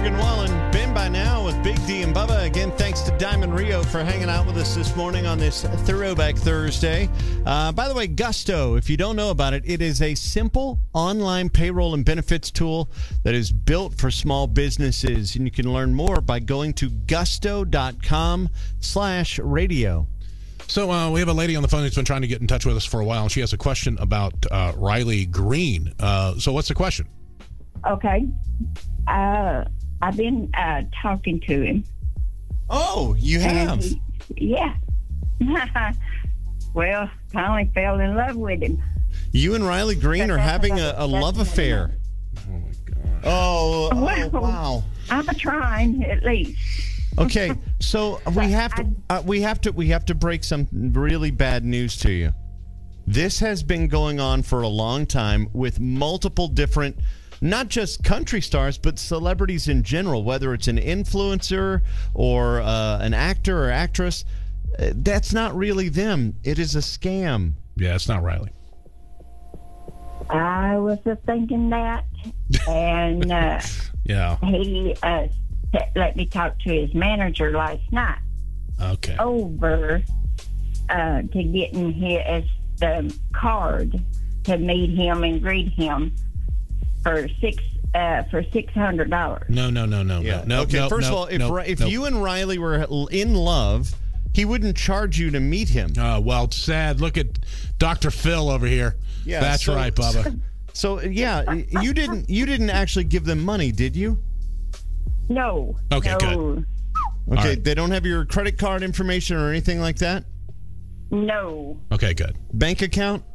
Morgan Wallen, been by now with Big D and Bubba. Again, thanks to Diamond Rio for hanging out with us this morning on this Throwback Thursday. By the way, Gusto, if you don't know about it, it is a simple online payroll and benefits tool that is built for small businesses. And you can learn more by going to gusto.com/radio. So we have a lady on the phone who's been trying to get in touch with us for a while, and she has a question about Riley Green. So what's the question? Okay. I've been talking to him. Oh, you have? Yeah. Well, finally fell in love with him. You and Riley Green are having a love affair. Oh, my God. Oh, wow. I'm trying, at least. Okay, so we have to break some really bad news to you. This has been going on for a long time with multiple different, not just country stars, but celebrities in general, whether it's an influencer or an actor or actress. That's not really them. It is a scam. Yeah, it's not Riley. I was thinking that, and Yeah. he let me talk to his manager last night. Okay. Over to getting his the card to meet him and greet him for $600. No. Yeah. No. Okay. First of all, if you and Riley were in love, he wouldn't charge you to meet him. Well, it's sad. Look at Dr. Phil over here. Yeah, that's right, Bubba. So yeah, you didn't actually give them money, did you? No. Okay, no. good. Okay, right. They don't have your credit card information or anything like that? No. Okay, good. Bank account?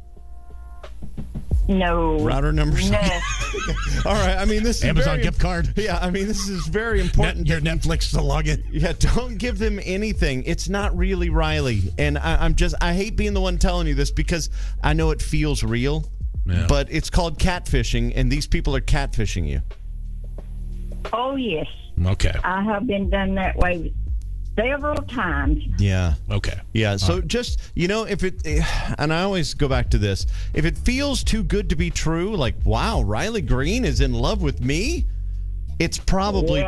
No. Router numbers? No. All right, I mean, this is Amazon gift card? Yeah, I mean, this is very important. Your Netflix to log in? Yeah, don't give them anything. It's not really Riley. And I hate being the one telling you this because I know it feels real, but it's called catfishing, and these people are catfishing you. Oh, yes. Okay. I have been done that way several times. Yeah. Okay. Yeah, so just, if it, and I always go back to this, if it feels too good to be true, like, wow, Riley Green is in love with me, it's probably